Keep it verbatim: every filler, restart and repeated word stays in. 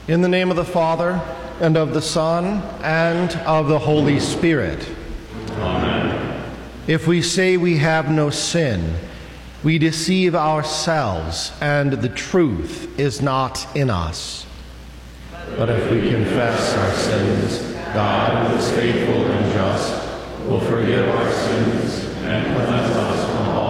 In the name of the Father, and of the Son, and of the Holy Spirit. Amen. If we say we have no sin, we deceive ourselves, and the truth is not in us. But if we confess our sins, God, who is faithful and just, will forgive our sins and cleanse us